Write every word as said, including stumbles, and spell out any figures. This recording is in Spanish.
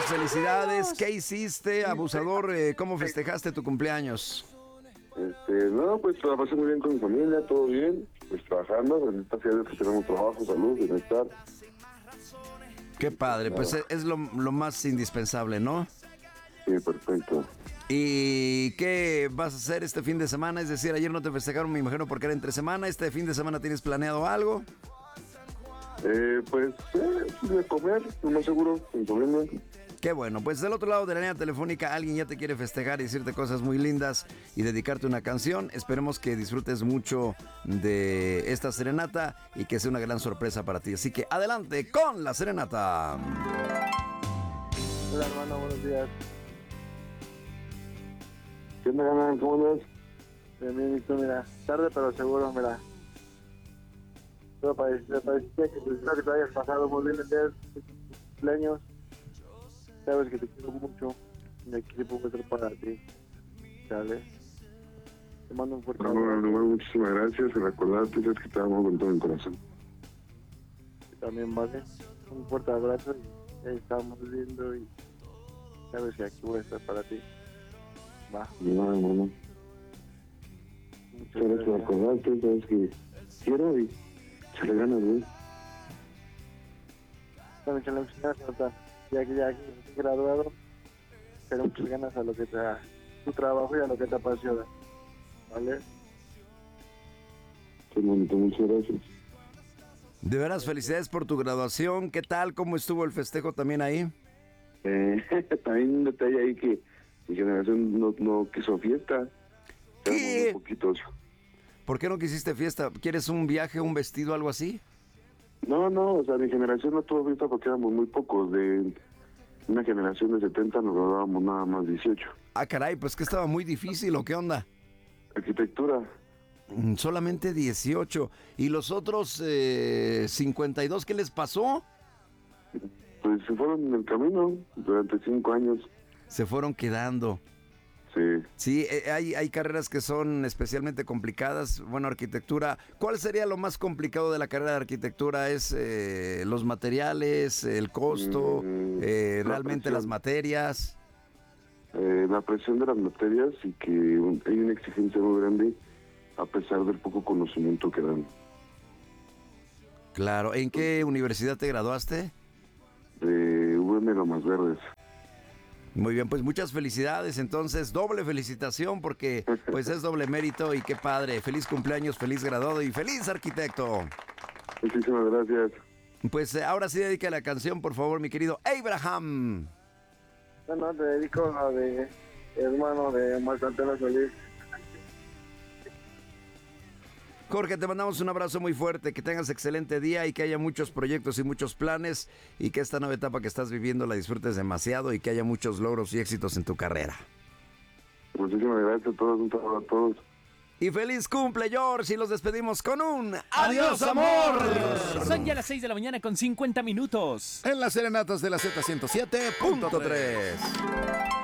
muchas felicidades. ¿Qué hiciste, abusador? Eh, ¿Cómo festejaste tu cumpleaños? Este, no, pues la pasé muy bien con mi familia, todo bien, pues trabajando, gracias a Dios que tenemos trabajo, salud, bienestar. Qué padre, pues es, es lo, lo más indispensable, ¿no? Sí, perfecto. ¿Y qué vas a hacer este fin de semana? Es decir, ayer no te festejaron, me imagino, porque era entre semana. ¿Este fin de semana tienes planeado algo? Eh, pues, eh, de comer, lo más seguro, sin problema. Qué bueno, pues del otro lado de la línea telefónica alguien ya te quiere festejar y decirte cosas muy lindas y dedicarte una canción. Esperemos que disfrutes mucho de esta serenata y que sea una gran sorpresa para ti. Así que adelante con la serenata. Hola hermano, buenos días. ¿Qué onda, ganan? ¿Cómo andas? Bien, bien, y tú, mira, tarde pero seguro, mira. Todo parecía, parecía que espero que te hayas pasado muy bien el día de tus cumpleaños. Sabes que te quiero mucho y aquí puedo estar para ti. ¿Sale? Te mando un fuerte No, abrazo. no, no, muchísimas gracias por recordarte, sabes que te amo con todo mi corazón. También, vale. Un fuerte abrazo y ahí estamos viendo y sabes que aquí voy a estar para ti. Va. No, hermano. Muchas Sabes por gracias. recordarte, sabes que quiero y se le gana, güey. También se lo enseñas, nota. Ya que ya que eres graduado, pero muchas ganas a lo que te da tu trabajo y a lo que te apasiona. ¿Vale? Qué bonito, muchas gracias. De veras, felicidades por tu graduación. ¿Qué tal? ¿Cómo estuvo el festejo también ahí? Eh, también un detalle ahí que mi generación no, no quiso fiesta. ¿Qué? Éramos un poquitos. ¿Por qué no quisiste fiesta? ¿Quieres un viaje, un vestido, algo así? No, no, o sea, mi generación no tuvo fiesta porque éramos muy pocos. De una generación de setenta nos graduábamos nada más dieciocho. Ah, caray, pues que estaba muy difícil, ¿o qué onda? Arquitectura, Mm, Solamente dieciocho. ¿Y los otros eh, cincuenta y dos qué les pasó? pues se fueron en el camino durante cinco años. Se fueron quedando. Sí, Sí, eh, hay, hay carreras que son especialmente complicadas. Bueno, arquitectura. ¿Cuál sería lo más complicado de la carrera de arquitectura? ¿Es eh, los materiales, el costo, Mm, eh, la realmente presión. las materias? eh, la presión de las materias y que un- hay una exigencia muy grande a pesar del poco conocimiento que dan. Claro. ¿En qué universidad te graduaste? De U M Lomas Verdes. Muy bien, pues muchas felicidades. Entonces, doble felicitación porque pues es doble mérito y qué padre. Feliz cumpleaños, feliz graduado y feliz arquitecto. Muchísimas gracias. Pues eh, ahora sí dedica la canción, por favor, mi querido Abraham. Bueno, te dedico a de hermano de Marco Antonio Solís. Jorge, te mandamos un abrazo muy fuerte, que tengas excelente día y que haya muchos proyectos y muchos planes y que esta nueva etapa que estás viviendo la disfrutes demasiado y que haya muchos logros y éxitos en tu carrera. Muchísimas gracias a todos, un saludo a todos. Y feliz cumple, George, y los despedimos con un ¡Adiós, amor! Son ya las seis de la mañana con cincuenta minutos. En las serenatas de la Z ciento siete punto tres.